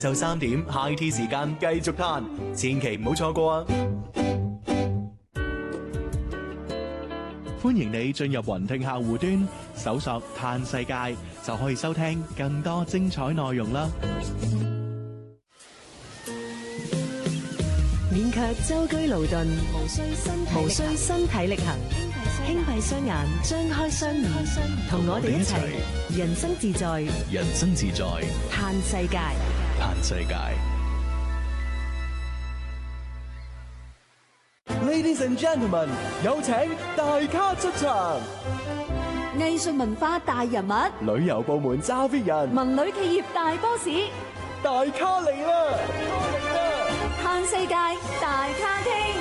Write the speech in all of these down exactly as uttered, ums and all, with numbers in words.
就三點 High Tea 時間繼續嘆，千祈唔好錯過啊！歡迎你進入雲聽客戶端，搜索嘆世界，就可以收聽更多精彩內容啦。 免卻舟車勞頓，無需身體無需身體力行，輕閉雙眼，張開雙耳，同我哋一齊人生自在， 人生自在， 嘆世界。 嘆世界。Ladies and gentlemen， 有請大咖出場。 藝術文化大人物， 旅遊部門揸 fit 人， 文旅企業大 boss， 大咖嚟啦！ 嘆世界大咖傾。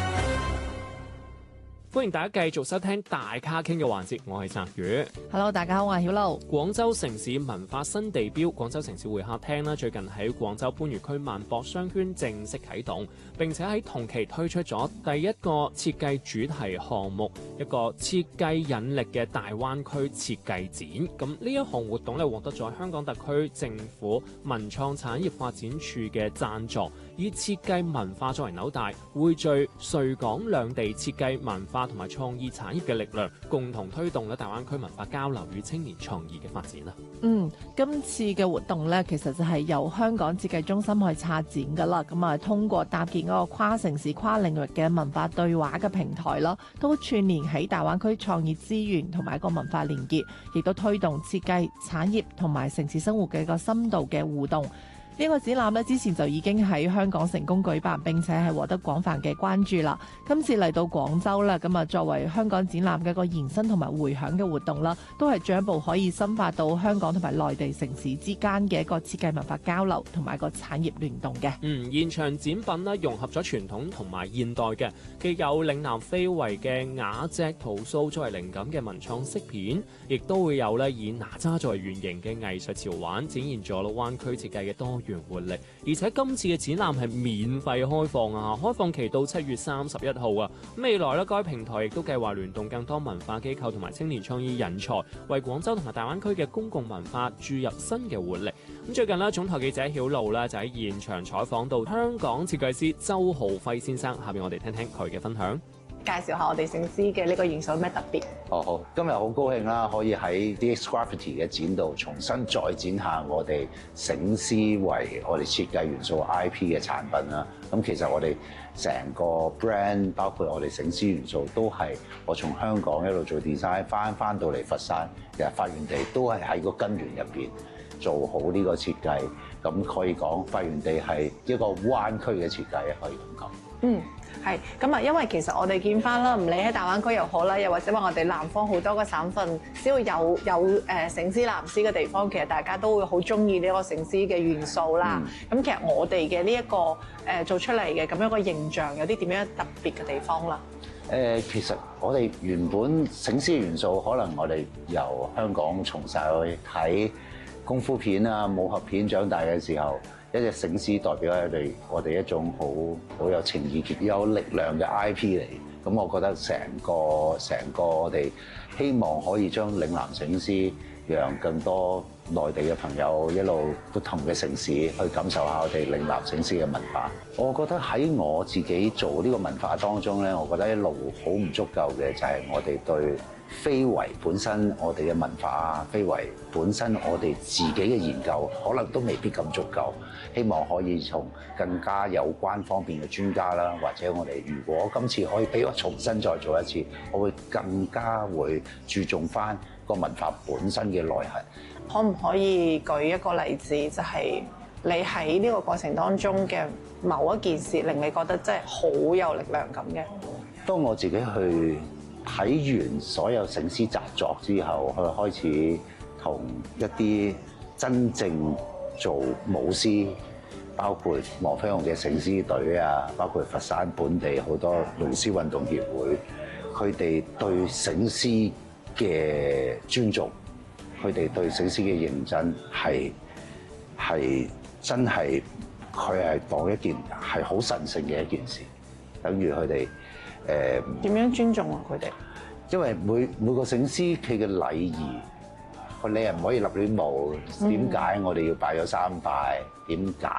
歡迎大家繼續收聽大咖傾嘅環節，我係澤宇。 Hello， 大家好，我係曉露。 廣州城市文化新地標廣州城市會客廳啦，最近喺廣州番禺區萬博商圈正式啟動，並且喺同期推出咗第一個設計主題項目，一個設計引力嘅大灣區設計展。咁呢一項活動咧，獲得咗香港特區政府文創產業發展處嘅贊助，以設計文化作為紐帶，匯聚穗港兩地設計文化同埋創意產業嘅力量，共同推動咧大灣區文化交流與青年創意嘅發展啦。 嗯，今次嘅活動咧，其實就係由香港設計中心去策展噶啦。咁啊，通過搭建嗰個跨城市、跨領域嘅文化對話嘅平台啦，都串聯起大灣區創意資源同埋一個文化連結，亦都推動設計產業同埋城市生活嘅一個深度嘅互動。呢個展覽咧，之前就已經喺香港成功舉辦，並且係獲得廣泛嘅關注啦。今次嚟到廣州啦，咁啊作為香港展覽嘅一個延伸同埋回響嘅活動啦，都係進一步可以深化到香港同埋內地城市之間嘅一個設計文化交流同埋一個產業聯動嘅。 嗯，現場展品咧融合咗傳統同埋現代嘅，既有嶺南非遺嘅瓦脊陶塑作為靈感嘅文創飾片，亦都會有咧以哪吒作為原型嘅藝術潮玩，展現咗灣區設計嘅多元活力。而且今次嘅展覽係免費開放啊，開放期到七月三十一號啊。未來咧，該平台亦都計劃聯動更多文化機構同埋青年創意人才，為廣州同埋大灣區嘅公共文化注入新嘅活力。咁最近咧，總台記者曉露咧就喺現場採訪到香港設計師周浩輝先生，下面我哋聽聽佢嘅分享。 介紹下我哋醒獅嘅呢個元素有咩特別？ 哦好，今日好高興啦，可以喺 D X Graffiti 嘅展度重新再展下我哋醒獅為我哋設計元素 I P 嘅產品啦。咁其實我哋成個 brand 包括我哋醒獅元素都係我從香港一路做 design 翻翻到嚟佛山，其實發源地都係喺個根源入邊做好呢個設計。咁可以講發源地係一個灣區嘅設計，可以咁講。 嗯。係咁啊，因為其實我哋見翻啦，唔理喺大灣區又好啦，又或者話我哋南方好多個省份，只要有有誒醒獅南獅嘅地方，其實大家都會好中意呢個醒獅嘅元素啦。咁、嗯、其實我哋嘅呢一個誒、呃、做出嚟嘅咁樣一個形象，有啲點樣特別嘅地方啦？ 誒、呃，其實我哋原本醒獅嘅元素，可能我哋由香港從細去睇功夫片啊、武俠片長大嘅時候。一隻醒獅代表我哋我哋一種好好有情意結、有力量嘅 I P 嚟。咁我覺得成個成個我哋希望可以將嶺南醒獅，讓更多內地嘅朋友一路不同嘅城市去感受下我哋嶺南醒獅嘅文化。我覺得喺我自己做呢個文化當中咧，我覺得一路好唔足夠嘅就係我哋對非遺本身我哋嘅文化，非遺本身我哋自己嘅研究，可能都未必咁足夠。希望可以從更加有關方面嘅專家啦，或者我哋如果今次可以俾我重新再做一次，我會更加會注重翻個文化本身嘅內涵。 可唔可以舉一個例子，就係你喺呢個過程當中嘅某一件事，令你覺得真係好有力量咁嘅？ 當我自己去睇完所有醒獅習作之後，去開始同一啲真正做舞獅，包括黃飛鴻嘅醒獅隊啊，包括佛山本地好多龍獅運動協會，佢哋對醒獅嘅尊重，佢哋對醒獅嘅認真係係真係佢係當一件係好神聖嘅一件事，等於佢哋誒點樣尊重啊佢哋？ 因為每每個醒獅佢嘅禮儀。你係唔可以立亂舞，點解我哋要拜咗三拜？點解